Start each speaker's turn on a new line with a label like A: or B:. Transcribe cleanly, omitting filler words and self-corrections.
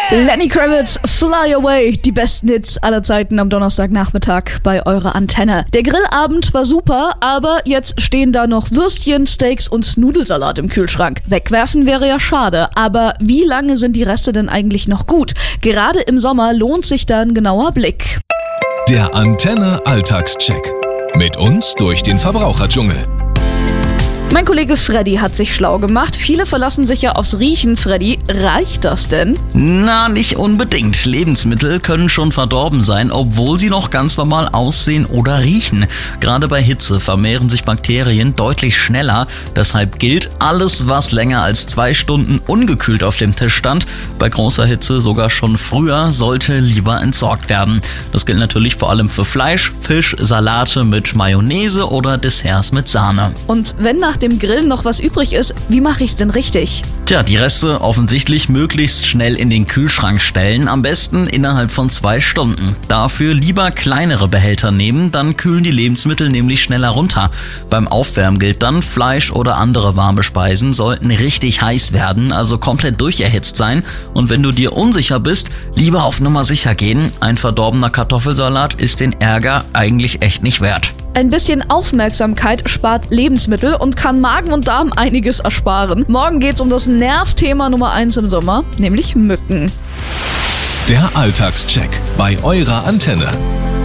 A: Lenny Kravitz, Fly Away, die besten Hits aller Zeiten am Donnerstagnachmittag bei eurer Antenne. Der Grillabend war super, aber jetzt stehen da noch Würstchen, Steaks und Nudelsalat im Kühlschrank. Wegwerfen wäre ja schade, aber wie lange sind die Reste denn eigentlich noch gut? Gerade im Sommer lohnt sich da ein genauer Blick.
B: Der Antenne Alltagscheck. Mit uns durch den Verbraucherdschungel.
A: Mein Kollege Freddy hat sich schlau gemacht. Viele verlassen sich ja aufs Riechen, Freddy. Reicht das denn?
C: Na, nicht unbedingt. Lebensmittel können schon verdorben sein, obwohl sie noch ganz normal aussehen oder riechen. Gerade bei Hitze vermehren sich Bakterien deutlich schneller. Deshalb gilt, alles, was länger als 2 Stunden ungekühlt auf dem Tisch stand, bei großer Hitze sogar schon früher, sollte lieber entsorgt werden. Das gilt natürlich vor allem für Fleisch, Fisch, Salate mit Mayonnaise oder Desserts mit Sahne.
A: Und wenn nach dem Grillen noch was übrig ist, wie mache ich's denn richtig?
C: Tja, die Reste offensichtlich möglichst schnell in den Kühlschrank stellen, am besten innerhalb von 2 Stunden. Dafür lieber kleinere Behälter nehmen, dann kühlen die Lebensmittel nämlich schneller runter. Beim Aufwärmen gilt dann, Fleisch oder andere warme Speisen sollten richtig heiß werden, also komplett durcherhitzt sein. Und wenn du dir unsicher bist, lieber auf Nummer sicher gehen. Ein verdorbener Kartoffelsalat ist den Ärger eigentlich echt nicht wert.
A: Ein bisschen Aufmerksamkeit spart Lebensmittel und kann Magen und Darm einiges ersparen. Morgen geht's um das Nervthema Nummer 1 im Sommer, nämlich Mücken.
B: Der Alltagscheck bei eurer Antenne.